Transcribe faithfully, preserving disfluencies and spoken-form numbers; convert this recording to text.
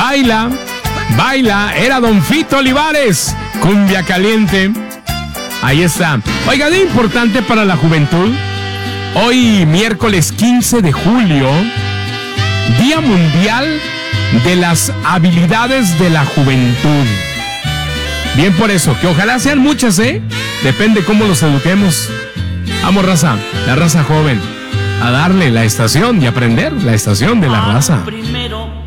Baila, baila, era Don Fito Olivares, Cumbia Caliente. Ahí está. Oiga, de importante para la juventud, hoy miércoles quince de julio, Día Mundial de las Habilidades de la Juventud. Bien por eso, que ojalá sean muchas, ¿eh? Depende cómo los eduquemos. Vamos, raza, la raza joven, a darle la estación y aprender la estación de la raza.